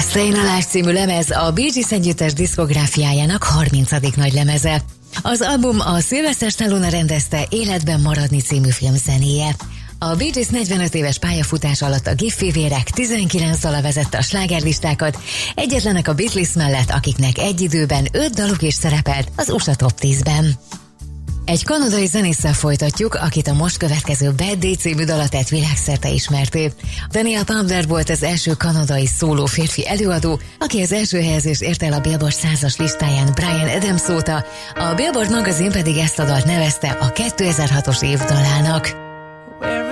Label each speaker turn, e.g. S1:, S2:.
S1: Staying Alive című lemez a Bee Gees együttes diszkográfiájának 30. nagy lemeze. Az album a Sylvester Stallone rendezte Életben maradni című film zenéje. A Bee Gees 45 éves pályafutás alatt a Gibb-fivérek 19 dala vezette a slágerlistákat, egyetlenek a Beatles mellett, akiknek egy időben 5 daluk is szerepelt az USA Top 10-ben. Egy kanadai zenésszel folytatjuk, akit a most következő Bad Day című dala tett világszerte ismerté. Daniel Powder volt az első kanadai szóló férfi előadó, aki az első helyezést ért el a Billboard 100-as listáján Bryan Adams óta, a Billboard magazin pedig ezt a dalt nevezte a 2006-os év dalának.